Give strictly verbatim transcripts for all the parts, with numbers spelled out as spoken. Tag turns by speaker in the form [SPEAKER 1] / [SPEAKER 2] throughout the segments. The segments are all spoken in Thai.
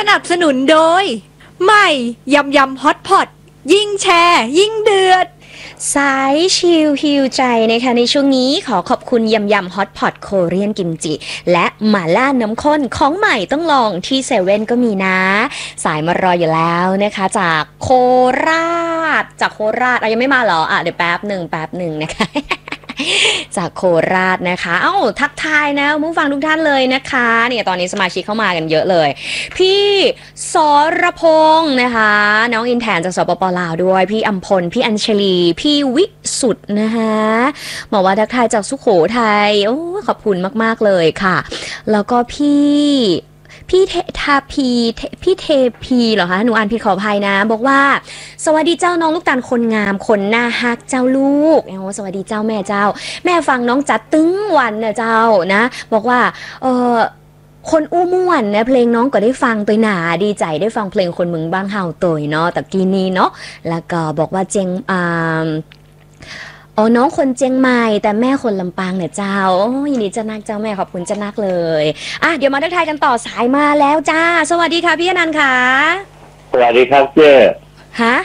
[SPEAKER 1] นับสนุนโดยใหม่ยำยำฮอตพอตยิ่งแชร์ยิ่งเดือด
[SPEAKER 2] สายชิลฮิวใจนะคะในช่วงนี้ขอขอบคุณยำยำฮอตพอตโคเรียนกิมจิและหม่าล่าน้ำข้นของใหม่ต้องลองที่เซเว่นก็มีนะสายมารออยู่แล้วนะคะจากโคราชจากโคราชอ่ะยังไม่มาเหรออ่ะเดี๋ยวแป๊บหนึ่งแป๊บหนึ่งนะคะจากโคราชนะคะเอ้าทักทายนะผู้ฟังทุกท่านเลยนะคะเนี่ยตอนนี้สมาชิกเข้ามากันเยอะเลยพี่สรพงษ์นะคะน้องอินแทนจากสปปลาวด้วยพี่อัมพลพี่อัญชลีพี่วิสุทธ์นะคะบอกว่าทักทายจากสุโขทัยโอ้ขอบคุณมากๆเลยค่ะแล้วก็พี่พี่เททาพีพี่เทพีเหรอคะหนูอ่านผิดขออภัยนะบอกว่าสวัสดีเจ้าน้องลูกตาลคนงามคนหน้าฮักเจ้าลูกโอ้สวัสดีเจ้าแม่เจ้าแม่ฟังน้องจัดตึ้งวันนะเจ้านะบอกว่าเออคนอู้ม่วนนะเพลงน้องก็ได้ฟังตัวหนาดีใจได้ฟังเพลงคนเมืองบ้างเฮาตัวเนาะตะกี้นี้เนาะแล้วก็บอกว่าเจงอ่าอ๋อน้องคนเจียงใหม่แต่แม่คนลำปางเนี่ยเจ้าโอ้ยินดีจะนักเจ้าแม่ขอบคุณจะนักเลยอ่ะเดี๋ยวมาทักทายกันต่อสายมาแล้วจ้าสวัสดีค่ะพี่อนันต์ค่ะ
[SPEAKER 3] สวัสดีครับเจ้
[SPEAKER 2] ฮะ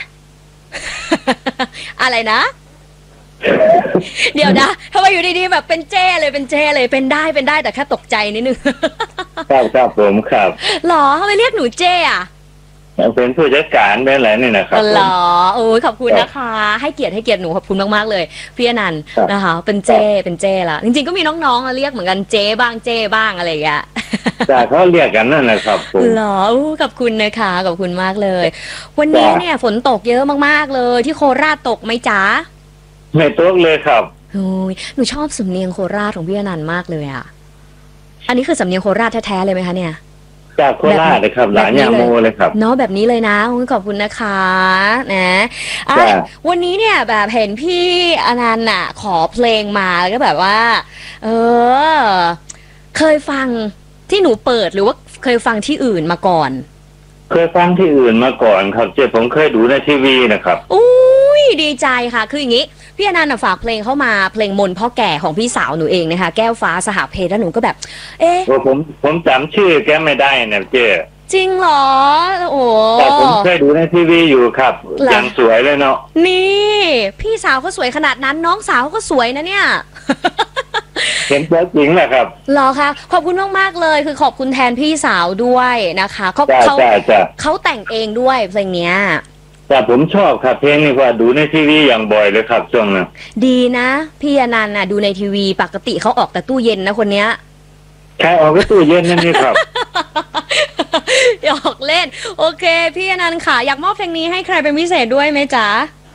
[SPEAKER 2] อะไรนะ เดี๋ยวนะทำไมอยู่ดีๆแบบเป็นเจ้เลยเป็นเจ้เลยเป็นได้เป็นได้แต่แค่ตกใจนิดนึง
[SPEAKER 3] ครับครับผมครับ
[SPEAKER 2] หรอทำไมเรียกหนูเจ้อะ
[SPEAKER 3] เป็นผู้จัดการเป็นอะไรนี่นะครับ
[SPEAKER 2] หรอโอ้ยขอบคุณนะคะให้เกียรติให้เกียรติหนูขอบคุณมากๆเลยพี่อนันต์นะคะเป็นเจ้เป็นเจ้ละจริงๆก็มีน้องๆเรียกเหมือนกันเจ้บ้างเจ้บ้างอะไรอย่างเงี้ย
[SPEAKER 3] แต่เขาเรียกกันนั่นแหละครับผม
[SPEAKER 2] หรอขอบคุณนะคะขอบคุณมากเลยวันนี้เนี่ยฝนตกเยอะมากๆเลยที่โคราชตกไหมจ๊ะ
[SPEAKER 3] ไม่ตกเลยครับ
[SPEAKER 2] โอ้ยหนูชอบสำเนียงโคราชของพี่อนันต์มากเลยอ่ะอันนี้คือสำเนียงโคราชแท้ๆเลยไหมคะเนี่ย
[SPEAKER 3] จากโคราชเลยครับหลานยาโมเลยครับ
[SPEAKER 2] เนาะแบบนี้เลยนะขอบคุณนะคะนะอ่ะวันนี้เนี่ยแบบเห็นพี่อนันต์อ่ะขอเพลงมาแล้วก็แบบว่าเออเคยฟังที่หนูเปิดหรือว่าเคยฟังที่อื่นมาก่อน
[SPEAKER 3] เคยฟังที่อื่นมาก่อนครับเจ๊ผมเคยดูในทีวีนะครับ
[SPEAKER 2] อุ้ยดีใจค่ะคืออย่างนี้พี่อนันต์ฝากเพลงเข้ามาเพลงมนต์พ่อแก่ของพี่สาวหนูเองนะคะแก้วฟ้าสหเพชรแล้วหนูก็แบบเอ๊ะ
[SPEAKER 3] ผมผมจำชื่อแกไม่ได้นะเจ๊
[SPEAKER 2] จริงเหรอโอ้
[SPEAKER 3] แต่ผมเคยดูในทีวีอยู่ครับยังสวยเลยเนาะ
[SPEAKER 2] นี่พี่สาวเขาสวยขนาดนั้นน้องสาวก็สวยนะเนี่ย
[SPEAKER 3] เห็นตัวจริงแหละครับ
[SPEAKER 2] หรอคะขอบคุณมากๆเลยคือขอบคุณแทนพี่สาวด้วยนะคะเขาเขาเขาแต่งเองด้วยเพลงเนี้ย
[SPEAKER 3] แต่ผมชอบครับเพลงนี้ว่าดูในทีวีอย่างบ่อยเลยครับช่วงนั้น
[SPEAKER 2] ดีนะพี่อนันต์น่ะดูในทีวีปกติเขาออกแต่ตู้เย็นนะคนเนี้ย
[SPEAKER 3] ใช่ออกแต่ตู้เย็นนั่นนี่ครับ
[SPEAKER 2] หยอกเล่นโอเคพี่อนันต์ค่ะอยากมอบเพลงนี้ให้ใครเป็นพิเศษด้วยไหมจ๊ะ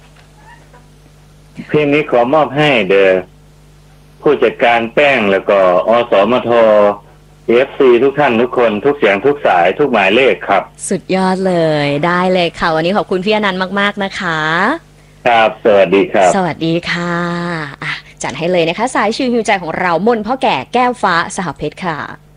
[SPEAKER 3] เพลงนี้ขอมอบให้เด้อผู้จัดการแป้งแล้วก็อสมท เอฟ ซี ทุกท่านทุกคนทุกเสียงทุกสายทุกหมายเลขครับ
[SPEAKER 2] สุดยอดเลยได้เลยค่ะวันนี้ขอบคุณพี่อนันต์มากๆนะคะ
[SPEAKER 3] ครับสวัสดีครับ
[SPEAKER 2] สวัสดีค่ะจัดให้เลยนะคะสายชิวฮิวใจของเรามนต์พ่อแก่แก้วฟ้าสหเพชรค่ะ